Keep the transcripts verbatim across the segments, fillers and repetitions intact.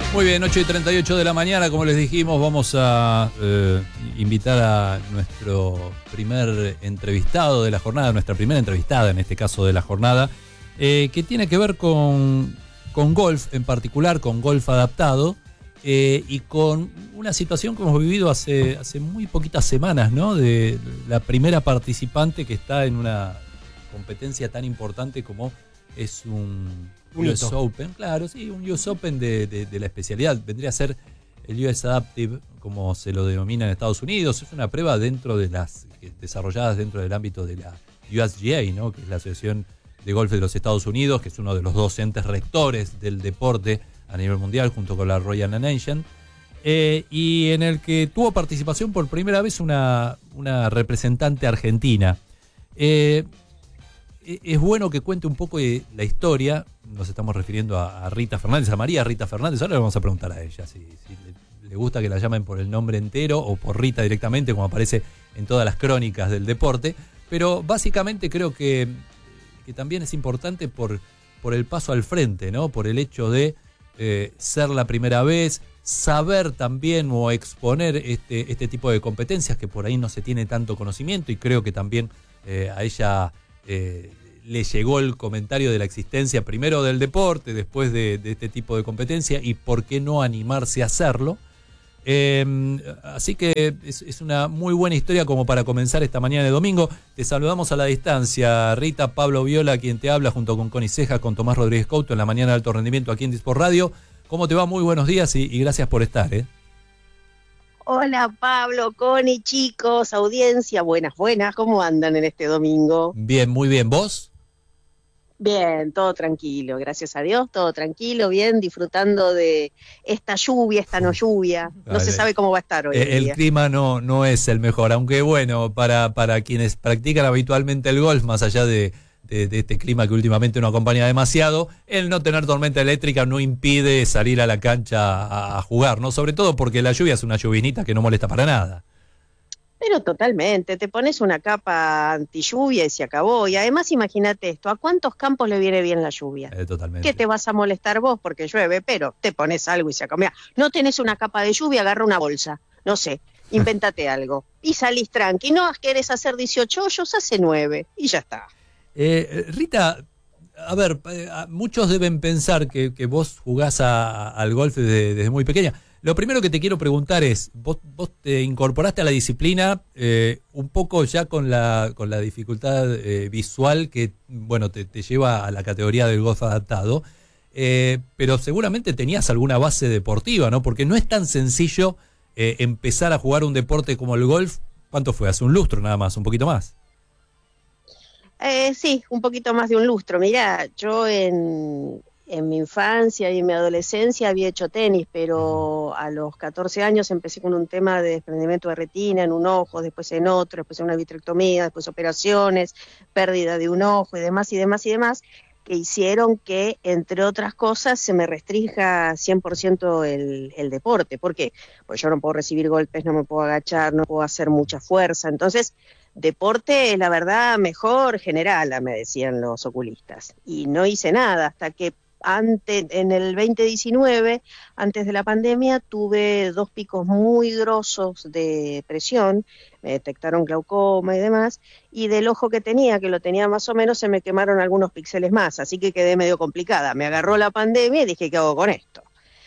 Muy bien, ocho y treinta y ocho de la mañana, como les dijimos, vamos a eh, invitar a nuestro primer entrevistado de la jornada, nuestra primera entrevistada en este caso de la jornada, eh, que tiene que ver con, con golf, en particular con golf adaptado, eh, y con una situación que hemos vivido hace, hace muy poquitas semanas, ¿no? De la primera participante que está en una competencia tan importante como es un... U S Open, claro, sí, un U S Open de, de, de la especialidad. Vendría a ser el U S Adaptive, como se lo denomina en Estados Unidos. Es una prueba dentro de las desarrolladas dentro del ámbito de la U S G A, ¿no? Que es la Asociación de Golf de los Estados Unidos, que es uno de los dos entes rectores del deporte a nivel mundial, junto con la Royal Nation, eh, y en el que tuvo participación por primera vez una, una representante argentina. Eh, Es bueno que cuente un poco de la historia. Nos estamos refiriendo a, a Rita Fernández, a María Rita Fernández. Ahora le vamos a preguntar a ella si, si le, le gusta que la llamen por el nombre entero o por Rita directamente, como aparece en todas las crónicas del deporte. Pero básicamente creo que, que también es importante por, por el paso al frente, ¿no? Por el hecho de eh, ser la primera vez, saber también o exponer este, este tipo de competencias que por ahí no se tiene tanto conocimiento, y creo que también eh, a ella... Eh, le llegó el comentario de la existencia primero del deporte, después de, de este tipo de competencia, y por qué no animarse a hacerlo. Eh, así que es, es una muy buena historia como para comenzar esta mañana de domingo. Te saludamos a la distancia, Rita. Pablo Viola, quien te habla, junto con Connie Cejas, con Tomás Rodríguez Couto, en la mañana de alto rendimiento aquí en Disport Radio. ¿Cómo te va? Muy buenos días y, y gracias por estar, ¿eh? Hola Pablo, Connie, chicos, audiencia, buenas, buenas, ¿cómo andan en este domingo? Bien, muy bien, ¿vos? Bien, todo tranquilo, gracias a Dios, todo tranquilo, bien, disfrutando de esta lluvia, esta no lluvia, no vale. Se sabe cómo va a estar hoy. El, el día. clima no, no es el mejor, aunque bueno, para, para quienes practican habitualmente el golf, más allá de, de, de este clima que últimamente no acompaña demasiado, el no tener tormenta eléctrica no impide salir a la cancha a, a jugar, ¿no? Sobre todo porque la lluvia es una lluvinita que no molesta para nada. Pero totalmente, te pones una capa anti lluvia y se acabó. Y además imagínate esto, ¿a cuántos campos le viene bien la lluvia? Eh, totalmente. ¿Qué te vas a molestar vos porque llueve? Pero te pones algo y se acabó. Mira, no tenés una capa de lluvia, agarra una bolsa, no sé, invéntate algo. Y salís tranqui, no querés hacer dieciocho hoyos, hace nueve y ya está. Eh, Rita, a ver, muchos deben pensar que, que vos jugás a, a, al golf desde, desde muy pequeña. Lo primero que te quiero preguntar es, vos, vos te incorporaste a la disciplina eh, un poco ya con la con la dificultad eh, visual que, bueno, te, te lleva a la categoría del golf adaptado, eh, pero seguramente tenías alguna base deportiva, ¿no? Porque no es tan sencillo eh, empezar a jugar un deporte como el golf. ¿Cuánto fue? Hace un lustro nada más, un poquito más. Eh, sí, un poquito más de un lustro. Mirá, yo en... En mi infancia y en mi adolescencia había hecho tenis, pero a los catorce años empecé con un tema de desprendimiento de retina en un ojo, después en otro, después una vitrectomía, después operaciones, pérdida de un ojo y demás y demás y demás, que hicieron que, entre otras cosas, se me restrinja cien por ciento el, el deporte. ¿Por qué? Pues yo no puedo recibir golpes, no me puedo agachar, no puedo hacer mucha fuerza. Entonces, deporte, la verdad, mejor generala, me decían los oculistas. Y no hice nada hasta que Antes, en el veinte diecinueve, antes de la pandemia, tuve dos picos muy grosos de presión, me detectaron glaucoma y demás, y del ojo que tenía, que lo tenía más o menos, se me quemaron algunos píxeles más, así que quedé medio complicada. Me agarró la pandemia y dije, ¿qué hago con esto?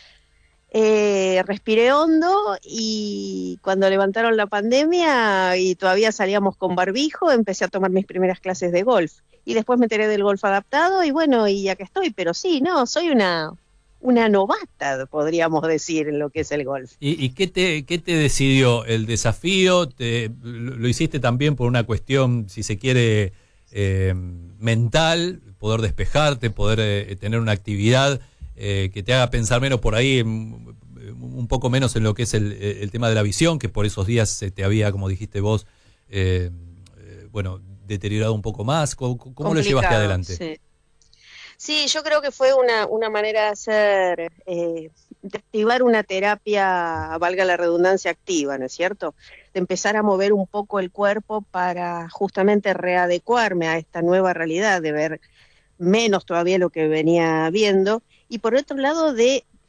Eh, respiré hondo y cuando levantaron la pandemia y todavía salíamos con barbijo, empecé a tomar mis primeras clases de golf. Y después me enteré del golf adaptado y bueno, y acá estoy, pero sí, no, soy una, una novata, podríamos decir, en lo que es el golf. ¿Y, y qué te qué te decidió? ¿El desafío? Te, ¿Lo hiciste también por una cuestión, si se quiere, eh, mental, poder despejarte, poder eh, tener una actividad eh, que te haga pensar menos por ahí, un poco menos en lo que es el, el tema de la visión, que por esos días se te había, como dijiste vos, eh, eh, bueno, deteriorado un poco más? ¿Cómo, cómo lo llevaste adelante? Sí. Sí, yo creo que fue una, una manera de hacer, eh, de activar una terapia, valga la redundancia, activa, ¿no es cierto? De empezar a mover un poco el cuerpo para justamente readecuarme a esta nueva realidad, de ver menos todavía lo que venía viendo, y por otro lado de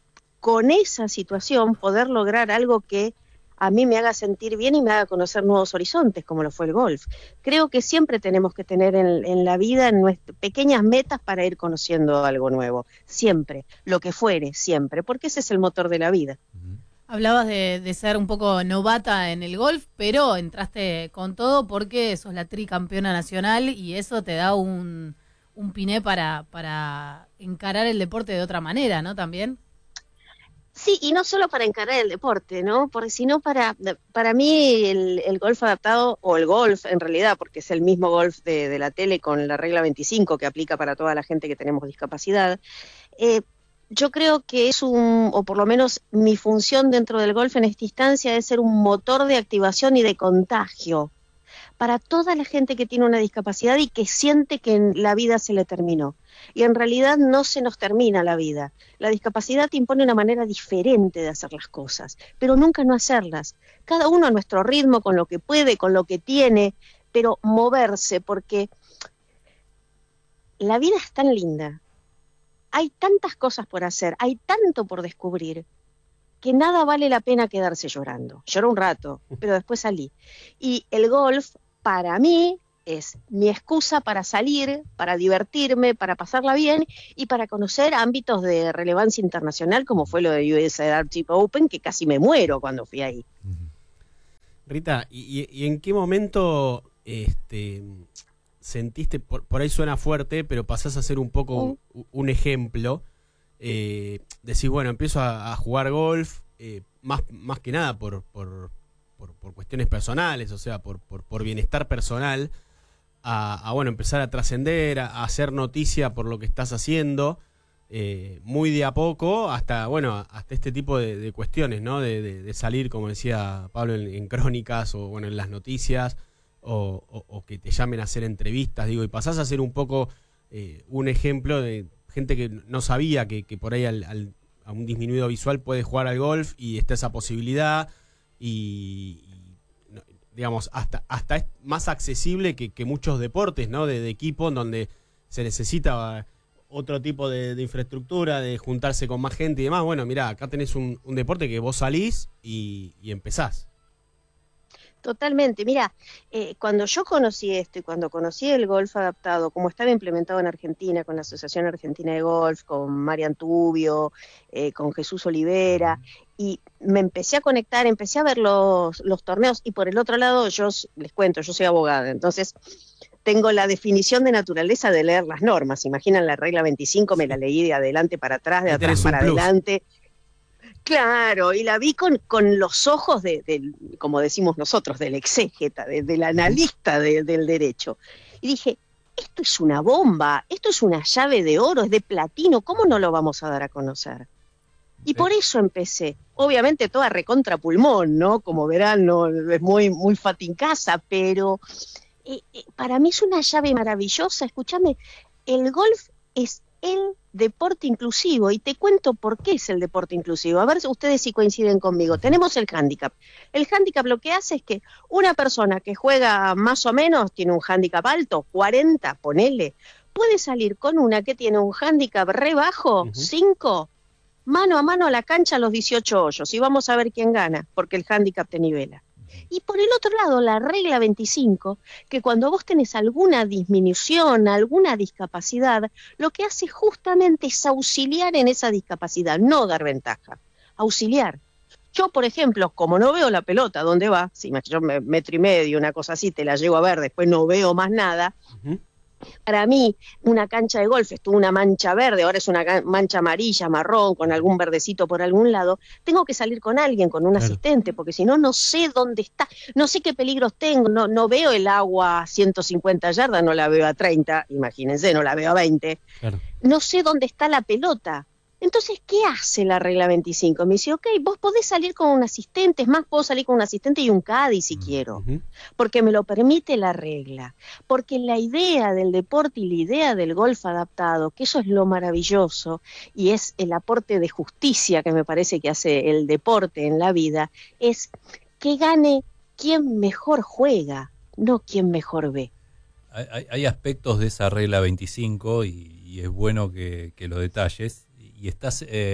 con esa situación poder lograr algo que a mí me haga sentir bien y me haga conocer nuevos horizontes, como lo fue el golf. Creo que siempre tenemos que tener en, en la vida en nuestras pequeñas metas para ir conociendo algo nuevo, siempre, lo que fuere, siempre, porque ese es el motor de la vida. Hablabas de, de ser un poco novata en el golf, pero entraste con todo porque sos la tricampeona nacional y eso te da un, un piné para, para encarar el deporte de otra manera, ¿no? También. Sí, y no solo para encarar el deporte, ¿no? Porque sino para, para mí el, el golf adaptado, o el golf en realidad, porque es el mismo golf de, de la tele con la regla veinticinco que aplica para toda la gente que tenemos discapacidad, eh, yo creo que es un, o por lo menos mi función dentro del golf en esta instancia es ser un motor de activación y de contagio para toda la gente que tiene una discapacidad y que siente que la vida se le terminó. Y en realidad no se nos termina la vida. La discapacidad te impone una manera diferente de hacer las cosas, pero nunca no hacerlas. Cada uno a nuestro ritmo, con lo que puede, con lo que tiene, pero moverse, porque la vida es tan linda. Hay tantas cosas por hacer, hay tanto por descubrir, que nada vale la pena quedarse llorando. Lloré un rato, pero después salí. Y el golf, para mí, es mi excusa para salir, para divertirme, para pasarla bien y para conocer ámbitos de relevancia internacional, como fue lo de U S Hardship Open, que casi me muero cuando fui ahí. Rita, ¿y, y en qué momento este, sentiste, por, por ahí suena fuerte, pero pasás a ser un poco uh. un, un ejemplo? Eh, decís, bueno, empiezo a, a jugar golf, eh, más, más que nada por, por, por, por cuestiones personales, o sea, por, por, por bienestar personal, a, a bueno, empezar a trascender, a, a hacer noticia por lo que estás haciendo, eh, muy de a poco, hasta, bueno, hasta este tipo de, de cuestiones, ¿no? De, de, de salir, como decía Pablo, en, en crónicas o, bueno, en las noticias, o, o, o que te llamen a hacer entrevistas, digo, y pasás a ser un poco eh, un ejemplo de gente que no sabía que, que por ahí al, al, a un disminuido visual puede jugar al golf y está esa posibilidad y, y digamos, hasta hasta es más accesible que, que muchos deportes, ¿no? De, de equipo en donde se necesita otro tipo de, de infraestructura, de juntarse con más gente y demás. Bueno, mirá, acá tenés un, un deporte que vos salís y, y empezás. Totalmente, mira, eh, cuando yo conocí esto y cuando conocí el golf adaptado, como estaba implementado en Argentina, con la Asociación Argentina de Golf, con Marian Tubio, eh, con Jesús Olivera, y me empecé a conectar, empecé a ver los, los torneos, y por el otro lado, yo les cuento, yo soy abogada, entonces tengo la definición de naturaleza de leer las normas. Imaginan la regla veinticinco, me la leí de adelante para atrás, de atrás para adelante. Claro, y la vi con, con los ojos de, de, como decimos nosotros, del exégeta, de, del analista de, del derecho. Y dije, esto es una bomba, esto es una llave de oro, es de platino, ¿cómo no lo vamos a dar a conocer? Y por eso empecé, obviamente toda recontra pulmón, ¿no? Como verán, no es muy, muy fatincasa, pero eh, eh, para mí es una llave maravillosa. Escúchame, el golf es el deporte inclusivo, y te cuento por qué es el deporte inclusivo. A ver si ustedes si coinciden conmigo. Tenemos el handicap. El handicap lo que hace es que una persona que juega más o menos, tiene un handicap alto, cuarenta, ponele, puede salir con una que tiene un handicap re bajo, uh-huh. cinco, mano a mano a la cancha a los dieciocho hoyos, y vamos a ver quién gana, porque el handicap te nivela. Y por el otro lado, la regla veinticinco, que cuando vos tenés alguna disminución, alguna discapacidad, lo que hace justamente es auxiliar en esa discapacidad, no dar ventaja, auxiliar. Yo, por ejemplo, como no veo la pelota, ¿dónde va? Si yo me, metro y medio, una cosa así, te la llego a ver, después no veo más nada. Uh-huh. Para mí, una cancha de golf, estuvo una mancha verde, ahora es una mancha amarilla, marrón, con algún verdecito por algún lado, tengo que salir con alguien, con un claro. asistente, porque si no, no sé dónde está, no sé qué peligros tengo, no, no veo el agua a ciento cincuenta yardas, no la veo a treinta, imagínense, no la veo a veinte, claro. no sé dónde está la pelota. Entonces, ¿qué hace la regla veinticinco? Me dice, ok, vos podés salir con un asistente, es más, puedo salir con un asistente y un caddy si uh-huh. quiero, porque me lo permite la regla, porque la idea del deporte y la idea del golf adaptado, que eso es lo maravilloso, y es el aporte de justicia que me parece que hace el deporte en la vida, es que gane quien mejor juega, no quien mejor ve. Hay, hay aspectos de esa regla veinticinco y, y es bueno que, que lo detalles. Y estás eh,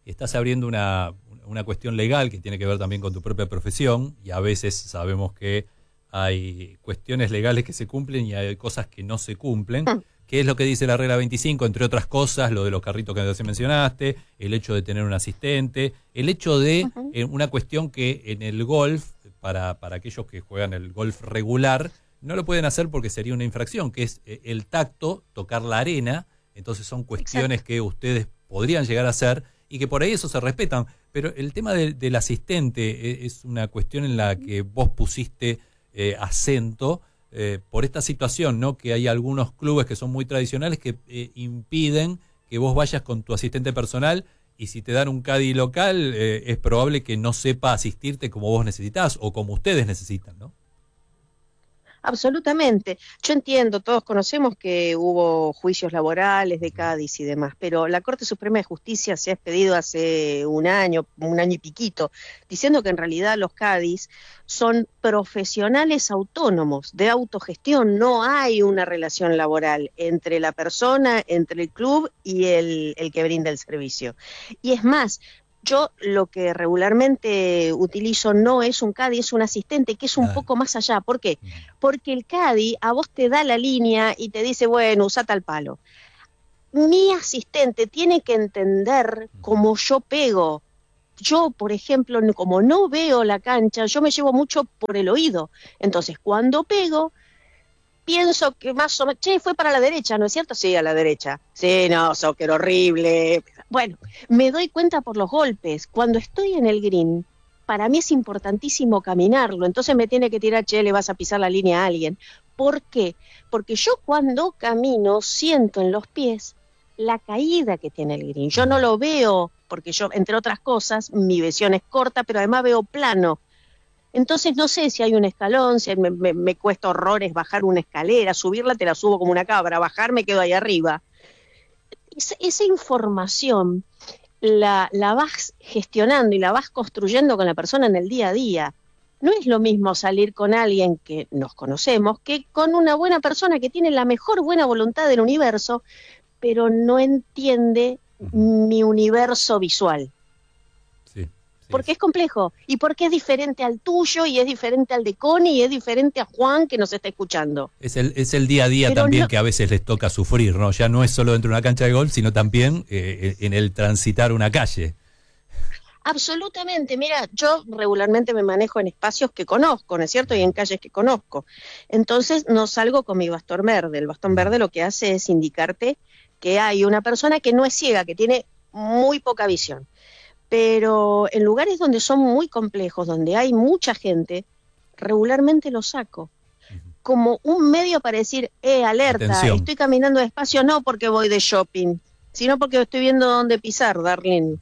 estás abriendo una, una cuestión legal que tiene que ver también con tu propia profesión, y a veces sabemos que hay cuestiones legales que se cumplen y hay cosas que no se cumplen. ¿Qué es lo que dice la regla veinticinco? Entre otras cosas, lo de los carritos que antes mencionaste, el hecho de tener un asistente, el hecho de uh-huh. eh, una cuestión que en el golf, para, para aquellos que juegan el golf regular, no lo pueden hacer porque sería una infracción, que es eh, el tacto, tocar la arena. Entonces son cuestiones Exacto. que ustedes podrían llegar a hacer y que por ahí eso se respetan. Pero el tema de, del asistente es una cuestión en la que vos pusiste eh, acento, Eh, por esta situación, ¿no? Que hay algunos clubes que son muy tradicionales que eh, impiden que vos vayas con tu asistente personal, y si te dan un caddy local eh, es probable que no sepa asistirte como vos necesitás o como ustedes necesitan, ¿no? Absolutamente. Yo entiendo, todos conocemos que hubo juicios laborales de Cádiz y demás, pero la Corte Suprema de Justicia se ha expedido hace un año, un año y piquito, diciendo que en realidad los Cádiz son profesionales autónomos de autogestión, no hay una relación laboral entre la persona, entre el club y el, el que brinda el servicio. Y es más, yo lo que regularmente utilizo no es un caddy, es un asistente, que es un ah. poco más allá. ¿Por qué? Porque el caddy a vos te da la línea y te dice, bueno, usa tal palo. Mi asistente tiene que entender cómo yo pego. Yo, por ejemplo, como no veo la cancha, yo me llevo mucho por el oído. Entonces, cuando pego, pienso que más o menos, che, fue para la derecha, ¿no es cierto? Sí, a la derecha. Sí, no, soccer horrible. Bueno, me doy cuenta por los golpes. Cuando estoy en el green, para mí es importantísimo caminarlo. Entonces me tiene que tirar, che, le vas a pisar la línea a alguien. ¿Por qué? Porque yo cuando camino siento en los pies la caída que tiene el green. Yo no lo veo, porque yo, entre otras cosas, mi visión es corta, pero además veo plano. Entonces no sé si hay un escalón, si me, me, me cuesta horrores bajar una escalera, subirla te la subo como una cabra, bajar me quedo ahí arriba. Esa, esa información la, la vas gestionando y la vas construyendo con la persona en el día a día. No es lo mismo salir con alguien que nos conocemos que con una buena persona que tiene la mejor buena voluntad del universo, pero no entiende mi universo visual. Porque es complejo, y porque es diferente al tuyo, y es diferente al de Connie, y es diferente a Juan que nos está escuchando. Es el, es el día a día Pero también no... que a veces les toca sufrir, ¿no? Ya no es solo dentro de una cancha de golf, sino también eh, en el transitar una calle. Absolutamente, mira, yo regularmente me manejo en espacios que conozco, ¿no es cierto? Y en calles que conozco. Entonces no salgo con mi bastón verde. El bastón verde lo que hace es indicarte que hay una persona que no es ciega, que tiene muy poca visión. Pero en lugares donde son muy complejos, donde hay mucha gente, regularmente lo saco. Como un medio para decir, eh, alerta, Atención. Estoy caminando despacio, no porque voy de shopping, sino porque estoy viendo dónde pisar, darling.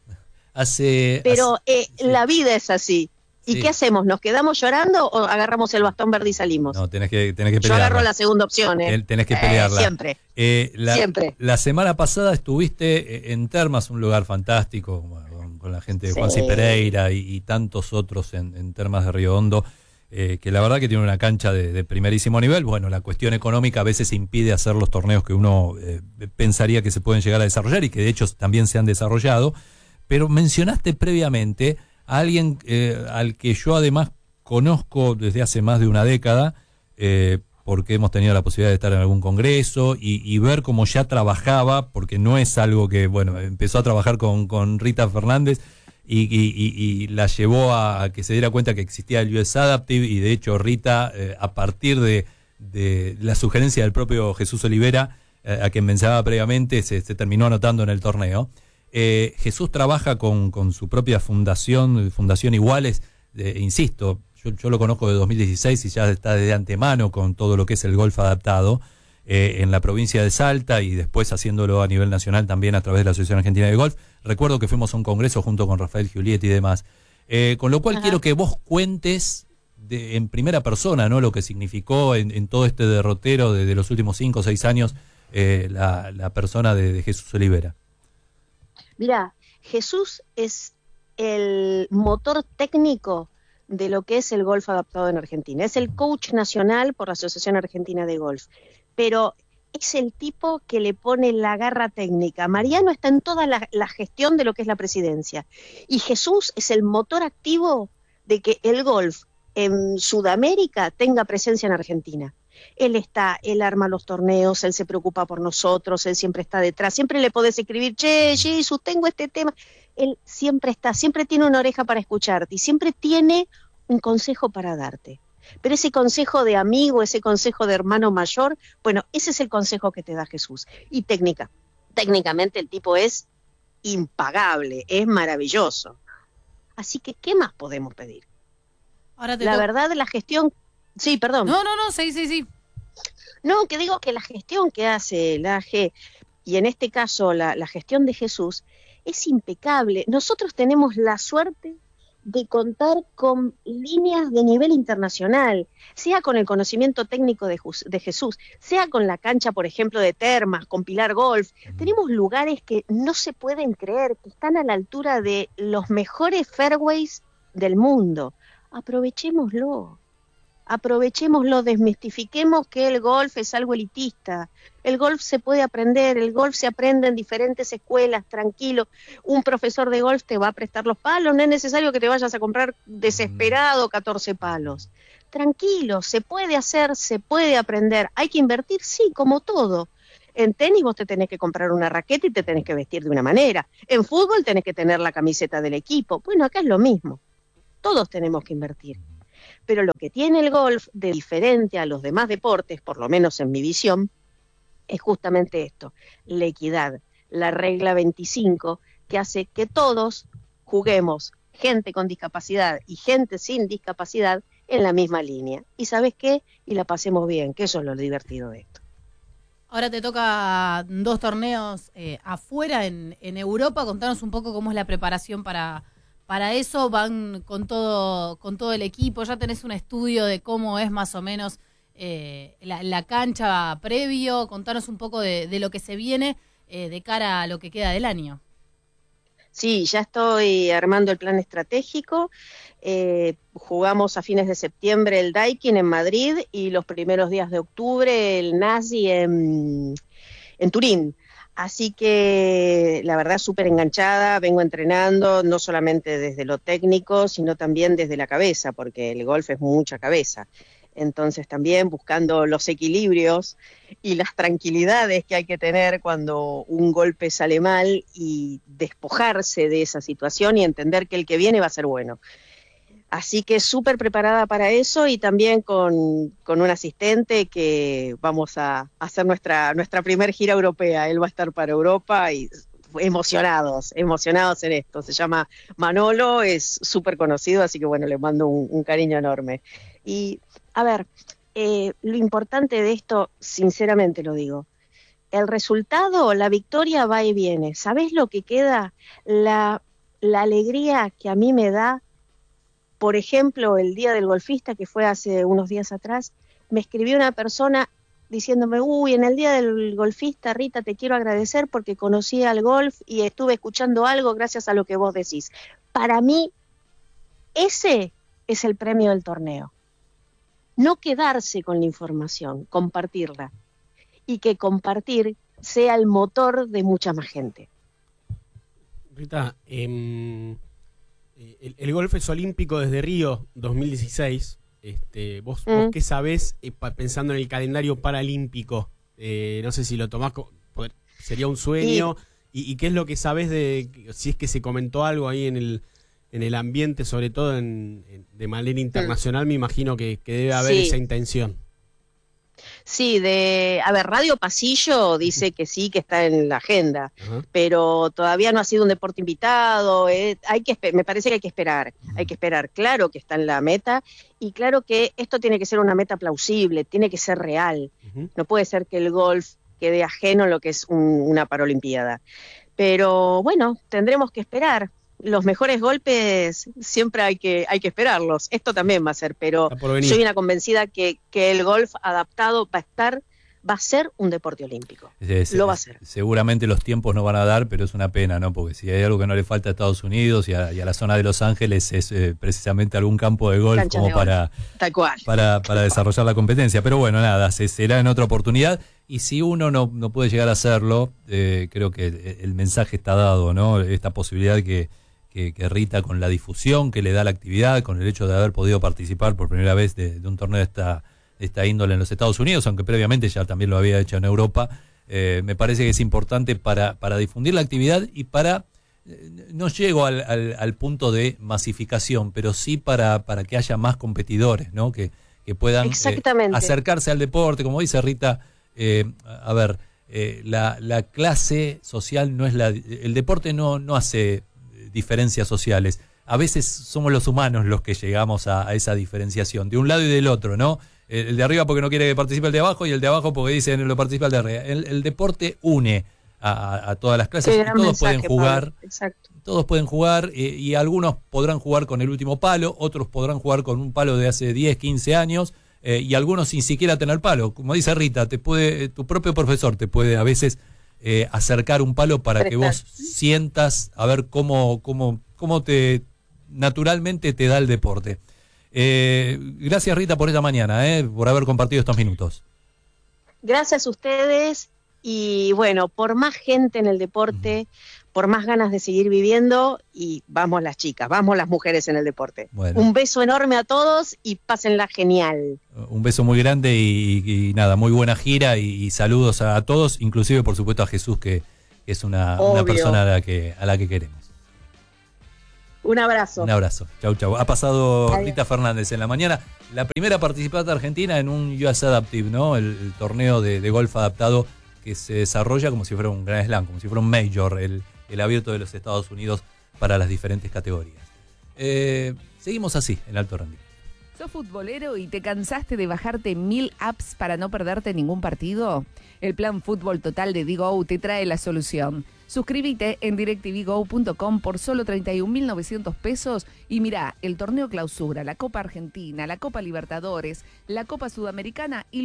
Hace, Pero hace, eh, sí. la vida es así. ¿Y sí. qué hacemos? ¿Nos quedamos llorando o agarramos el bastón verde y salimos? No, tenés que, tenés que pelearla. Yo agarro la segunda opción, ¿eh? Tenés que pelearla. Eh, siempre. Eh, la, siempre. La semana pasada estuviste en Termas, un lugar fantástico, con, con la gente de sí. Juansi Pereira y, y tantos otros en, en Termas de Río Hondo, eh, que la verdad que tiene una cancha de, de primerísimo nivel. Bueno, la cuestión económica a veces impide hacer los torneos que uno eh, pensaría que se pueden llegar a desarrollar y que de hecho también se han desarrollado. Pero mencionaste previamente a alguien eh, al que yo además conozco desde hace más de una década, eh, porque hemos tenido la posibilidad de estar en algún congreso y, y ver cómo ya trabajaba, porque no es algo que, bueno, empezó a trabajar con, con Rita Fernández y, y, y, y la llevó a, a que se diera cuenta que existía el U S Adaptive, y de hecho Rita, eh, a partir de, de la sugerencia del propio Jesús Olivera, eh, a quien mencionaba previamente, se, se terminó anotando en el torneo. Eh, Jesús trabaja con, con su propia fundación, Fundación Iguales, eh, insisto, yo, yo lo conozco de dos mil dieciséis y ya está de antemano con todo lo que es el golf adaptado eh, en la provincia de Salta, y después haciéndolo a nivel nacional también a través de la Asociación Argentina de Golf. Recuerdo que fuimos a un congreso junto con Rafael Giulietti y demás, eh, con lo cual Ajá. quiero que vos cuentes de, en primera persona, ¿no?, lo que significó en, en todo este derrotero de, de los últimos cinco o seis años eh, la, la persona de, de Jesús Olivera. Mirá, Jesús es el motor técnico de lo que es el golf adaptado en Argentina. Es el coach nacional por la Asociación Argentina de Golf. Pero es el tipo que le pone la garra técnica. Mariano está en toda la, la gestión de lo que es la presidencia. Y Jesús es el motor activo de que el golf en Sudamérica tenga presencia en Argentina. Él está, él arma los torneos, él se preocupa por nosotros, él siempre está detrás, siempre le podés escribir, che, Jesús, tengo este tema. Él siempre está, siempre tiene una oreja para escucharte y siempre tiene un consejo para darte. Pero ese consejo de amigo, ese consejo de hermano mayor, bueno, ese es el consejo que te da Jesús. Y técnica, técnicamente el tipo es impagable, es maravilloso. Así que, ¿qué más podemos pedir? Ahora te La to- verdad, la gestión... Sí, perdón. No, no, no, sí, sí, sí. No, que digo que la gestión que hace la A G, y en este caso la, la gestión de Jesús, es impecable. Nosotros tenemos la suerte de contar con líneas de nivel internacional, sea con el conocimiento técnico de, Jus- de Jesús, sea con la cancha, por ejemplo, de Termas, con Pilar Golf. Tenemos lugares que no se pueden creer, que están a la altura de los mejores fairways del mundo. Aprovechémoslo. Aprovechémoslo, desmistifiquemos que el golf es algo elitista. El golf se puede aprender, el golf se aprende en diferentes escuelas, tranquilo. Un profesor de golf te va a prestar los palos, no es necesario que te vayas a comprar desesperado catorce palos. Tranquilo, se puede hacer, se puede aprender. ¿Hay que invertir? Sí, como todo. En tenis vos te tenés que comprar una raqueta y te tenés que vestir de una manera. En fútbol tenés que tener la camiseta del equipo. Bueno, acá es lo mismo. Todos tenemos que invertir. Pero lo que tiene el golf de diferente a los demás deportes, por lo menos en mi visión, es justamente esto, la equidad, la regla veinticinco, que hace que todos juguemos, gente con discapacidad y gente sin discapacidad, en la misma línea. ¿Y sabes qué? Y la pasemos bien, que eso es lo divertido de esto. Ahora te toca dos torneos eh, afuera en, en Europa. Contanos un poco cómo es la preparación para... Para eso van con todo con todo el equipo, ya tenés un estudio de cómo es más o menos eh, la, la cancha previo. Contanos un poco de, de lo que se viene eh, de cara a lo que queda del año. Sí, ya estoy armando el plan estratégico. Eh, jugamos a fines de septiembre el Daikin en Madrid y los primeros días de octubre el Nasi en, en Turín. Así que la verdad súper enganchada, vengo entrenando no solamente desde lo técnico, sino también desde la cabeza, porque el golf es mucha cabeza. Entonces también buscando los equilibrios y las tranquilidades que hay que tener cuando un golpe sale mal y despojarse de esa situación y entender que el que viene va a ser bueno. Así que súper preparada para eso y también con, con un asistente que vamos a hacer nuestra, nuestra primer gira europea. Él va a estar para Europa y emocionados, emocionados en esto. Se llama Manolo, es súper conocido, así que bueno, le mando un, un cariño enorme. Y a ver, eh, lo importante de esto, sinceramente lo digo, el resultado, la victoria va y viene. ¿Sabés lo que queda? La, la alegría que a mí me da. Por ejemplo, el Día del Golfista, que fue hace unos días atrás, me escribió una persona diciéndome, uy, en el Día del Golfista, Rita, te quiero agradecer porque conocí al golf y estuve escuchando algo gracias a lo que vos decís. Para mí, ese es el premio del torneo. No quedarse con la información, compartirla. Y que compartir sea el motor de mucha más gente. Rita, eh... El, el golf es olímpico desde Río dos mil dieciséis. Este, ¿vos, mm. ¿Vos qué sabés eh, pa, pensando en el calendario paralímpico? Eh, no sé si lo tomás, como, sería un sueño. Y, y, ¿Y qué es lo que sabés de si es que se comentó algo ahí en el, en el ambiente, sobre todo en, en, de manera internacional? Mm. Me imagino que, que debe haber sí. esa intención. Sí, de, a ver, Radio Pasillo dice que sí, que está en la agenda, uh-huh. pero todavía no ha sido un deporte invitado, eh, hay que, me parece que hay que esperar, uh-huh. hay que esperar, claro que está en la meta, y claro que esto tiene que ser una meta plausible, tiene que ser real, uh-huh. no puede ser que el golf quede ajeno a lo que es un, una paralimpiada, pero bueno, tendremos que esperar. Los mejores golpes siempre hay que hay que esperarlos. Esto también va a ser, pero soy una convencida que, que el golf adaptado va a estar, va a ser un deporte olímpico. Es, Lo va a ser. Seguramente los tiempos no van a dar, pero es una pena, ¿no? Porque si hay algo que no le falta a Estados Unidos y a, y a la zona de Los Ángeles es eh, precisamente algún campo de golf Cancha como de para, golf. Tal cual. para, para desarrollar la competencia. Pero bueno, nada, se será en otra oportunidad. Y si uno no, no puede llegar a hacerlo, eh, creo que el, el mensaje está dado, ¿no? Esta posibilidad que, que, que Rita, con la difusión que le da la actividad, con el hecho de haber podido participar por primera vez de, de un torneo de esta, de esta índole en los Estados Unidos, aunque previamente ya también lo había hecho en Europa, eh, me parece que es importante para, para difundir la actividad y para, eh, no llego al, al, al punto de masificación, pero sí para, para que haya más competidores, ¿no? Que, que puedan eh, acercarse al deporte, como dice Rita. Eh, a ver, eh, la, la clase social no es la... El deporte no, no hace diferencias sociales. A veces somos los humanos los que llegamos a, a esa diferenciación, de un lado y del otro, ¿no? El, el de arriba porque no quiere que participe el de abajo y el de abajo porque dice no lo participa el de arriba. El, el deporte une a, a, a todas las clases y todos mensaje, pueden jugar. Exacto. Todos pueden jugar eh, y algunos podrán jugar con el último palo, otros podrán jugar con un palo de hace diez, quince años. Eh, y algunos sin siquiera tener palo. Como dice Rita, te puede, tu propio profesor te puede a veces eh, acercar un palo para Prestar. que vos sientas a ver cómo, cómo, cómo te naturalmente te da el deporte. Eh, gracias Rita por esta mañana, eh, por haber compartido estos minutos. Gracias a ustedes y bueno, por más gente en el deporte, uh-huh. por más ganas de seguir viviendo y vamos las chicas, vamos las mujeres en el deporte. Bueno. Un beso enorme a todos y pásenla genial. Un beso muy grande y, y nada, muy buena gira y, y saludos a, a todos, inclusive por supuesto a Jesús que, que es una, una persona a la que a la que queremos. Un abrazo. Un abrazo. Chau, chau. Ha pasado Adiós. Rita Fernández en la mañana, la primera participante argentina en un U S Adaptive, ¿no? El, el torneo de, de golf adaptado que se desarrolla como si fuera un Grand Slam, como si fuera un Major, el el abierto de los Estados Unidos para las diferentes categorías. Eh, seguimos así, en alto rendimiento. ¿Sos futbolero y te cansaste de bajarte mil apps para no perderte ningún partido? El plan Fútbol Total de Digo te trae la solución. Suscríbete en directv go punto com por solo treinta y un mil novecientos pesos y mirá el torneo clausura, la Copa Argentina, la Copa Libertadores, la Copa Sudamericana y